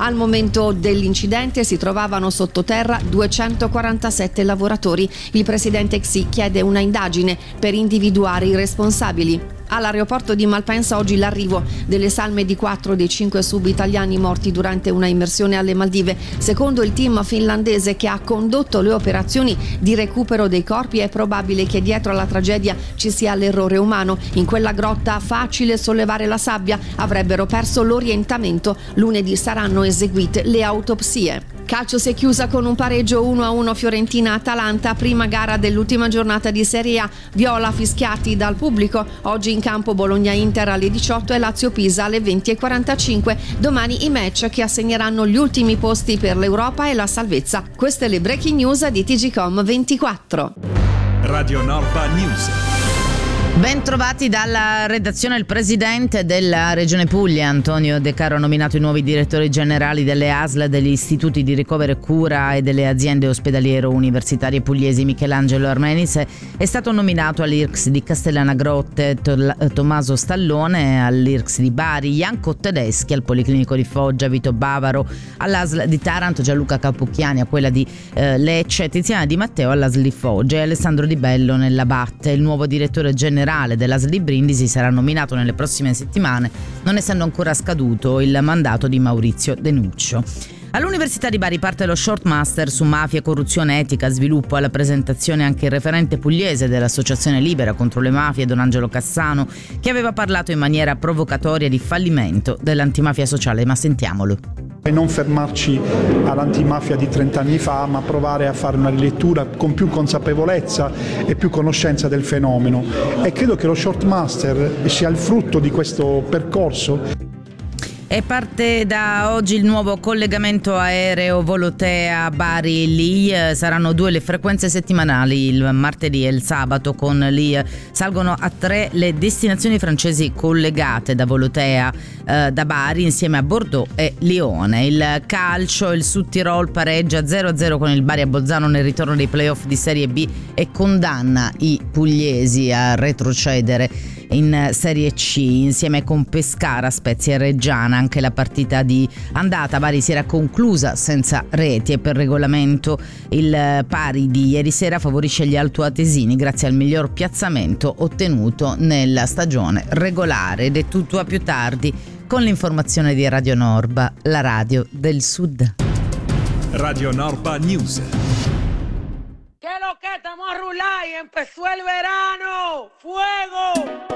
Al momento dell'incidente si trovavano sottoterra 247 lavoratori. Il presidente Xi chiede una indagine per individuare i responsabili. All'aeroporto di Malpensa oggi l'arrivo delle salme di 4 dei 5 sub italiani morti durante una immersione alle Maldive. Secondo il team finlandese che ha condotto le operazioni di recupero dei corpi, è probabile che dietro alla tragedia ci sia l'errore umano. In quella grotta facile sollevare la sabbia, avrebbero perso l'orientamento. Lunedì saranno eseguite le autopsie. Calcio si è chiusa con un pareggio 1-1 Fiorentina-Atalanta, prima gara dell'ultima giornata di Serie A. Viola fischiati dal pubblico. Oggi in campo Bologna-Inter alle 18 e Lazio-Pisa alle 20:45. Domani i match che assegneranno gli ultimi posti per l'Europa e la salvezza. Queste le breaking news di TGcom 24. Radio Norba News. Ben trovati dalla redazione. Il presidente della Regione Puglia, Antonio De Caro, ha nominato i nuovi direttori generali delle ASL, degli istituti di ricovero e cura e delle aziende ospedaliero-universitarie pugliesi. Michelangelo Armenis è stato nominato all'IRCS di Castellana Grotte, Tommaso Stallone all'IRCS di Bari, Janko Tedeschi al Policlinico di Foggia, Vito Bavaro all'ASL di Taranto, Gianluca Capucchiani a quella di Lecce, Tiziana Di Matteo all'ASL di Foggia e Alessandro Di Bello nella Batte. Il nuovo direttore generale dell'ASL di Brindisi sarà nominato nelle prossime settimane, non essendo ancora scaduto il mandato di Maurizio Denuccio. All'Università di Bari parte lo short master su mafia, corruzione, etica, sviluppo. Alla presentazione anche il referente pugliese dell'Associazione Libera contro le mafie, Don Angelo Cassano, che aveva parlato in maniera provocatoria di fallimento dell'antimafia sociale, ma sentiamolo. E non fermarci all'antimafia di 30 anni fa, ma provare a fare una rilettura con più consapevolezza e più conoscenza del fenomeno. E credo che lo short master sia il frutto di questo percorso. E parte da oggi il nuovo collegamento aereo Volotea-Bari-Lì. Saranno 2 le frequenze settimanali, il martedì e il sabato con Lì. Salgono a 3 le destinazioni francesi collegate da Volotea da Bari insieme a Bordeaux e Lione. Il calcio, il Sud Tirol pareggia 0-0 con il Bari a Bolzano nel ritorno dei playoff di Serie B e condanna i pugliesi a retrocedere in Serie C insieme con Pescara, Spezia e Reggiana. Anche la partita di andata Bari si era conclusa senza reti e per regolamento il pari di ieri sera favorisce gli altoatesini grazie al miglior piazzamento ottenuto nella stagione regolare. Ed è tutto, a più tardi con l'informazione di Radio Norba, la radio del Sud. Radio Norba News. ¿Qué lo que estamos a rular y empezó el verano? ¡Fuego!